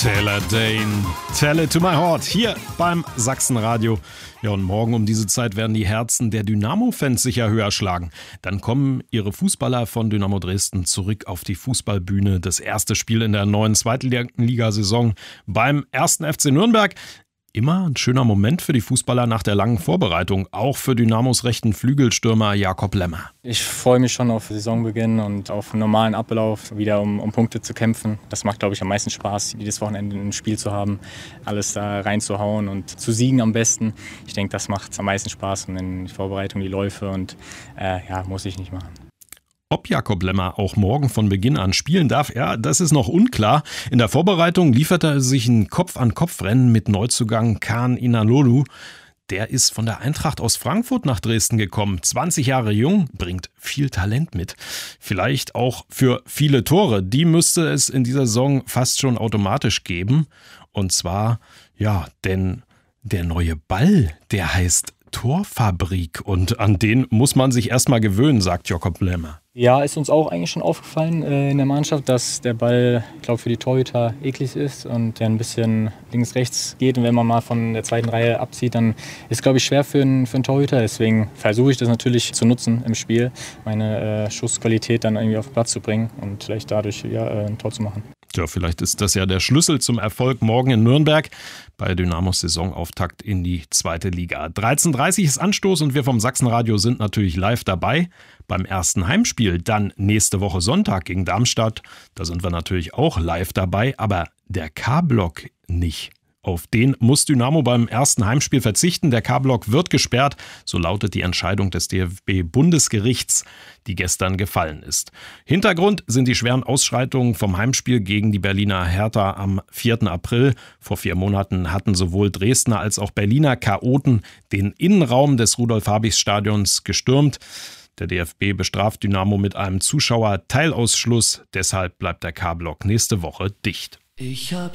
Taylor Dayne, Tell It to My Heart, hier beim Sachsenradio. Ja, und morgen um diese Zeit werden die Herzen der Dynamo-Fans sicher höher schlagen. Dann kommen ihre Fußballer von Dynamo Dresden zurück auf die Fußballbühne. Das erste Spiel in der neuen Zweitligasaison beim 1. FC Nürnberg. Immer ein schöner Moment für die Fußballer nach der langen Vorbereitung, auch für Dynamos rechten Flügelstürmer Jakob Lemmer. Ich freue mich schon auf Saisonbeginn und auf einen normalen Ablauf, wieder um Punkte zu kämpfen. Das macht, glaube ich, am meisten Spaß, jedes Wochenende ein Spiel zu haben, alles da reinzuhauen und zu siegen am besten. Ich denke, das macht am meisten Spaß und in die Vorbereitung, die Läufe und muss ich nicht machen. Ob Jakob Lemmer auch morgen von Beginn an spielen darf, ja, das ist noch unklar. In der Vorbereitung lieferte er sich ein Kopf-an-Kopf-Rennen mit Neuzugang Kaan Inalolu. Der ist von der Eintracht aus Frankfurt nach Dresden gekommen. 20 Jahre jung, bringt viel Talent mit. Vielleicht auch für viele Tore. Die müsste es in dieser Saison fast schon automatisch geben. Und zwar, ja, denn der neue Ball, der heißt Torfabrik. Und an den muss man sich erstmal gewöhnen, sagt Jakob Lemmer. Ja, ist uns auch eigentlich schon aufgefallen in der Mannschaft, dass der Ball, ich glaube, für die Torhüter eklig ist und der ein bisschen links-rechts geht. Und wenn man mal von der zweiten Reihe abzieht, dann ist es, glaube ich, schwer für einen Torhüter. Deswegen versuche ich das natürlich zu nutzen im Spiel, meine Schussqualität dann irgendwie auf den Platz zu bringen und vielleicht dadurch ein Tor zu machen. Ja, vielleicht ist das ja der Schlüssel zum Erfolg morgen in Nürnberg bei Dynamos Saisonauftakt in die zweite Liga. 13:30 Uhr ist Anstoß und wir vom Sachsenradio sind natürlich live dabei. Beim ersten Heimspiel dann nächste Woche Sonntag gegen Darmstadt. Da sind wir natürlich auch live dabei, aber der K-Block nicht. Auf den muss Dynamo beim ersten Heimspiel verzichten. Der K-Block wird gesperrt, so lautet die Entscheidung des DFB-Bundesgerichts, die gestern gefallen ist. Hintergrund sind die schweren Ausschreitungen vom Heimspiel gegen die Berliner Hertha am 4. April. Vor 4 Monaten hatten sowohl Dresdner als auch Berliner Chaoten den Innenraum des Rudolf-Habich-Stadions gestürmt. Der DFB bestraft Dynamo mit einem Zuschauer-Teilausschluss. Deshalb bleibt der K-Block nächste Woche dicht.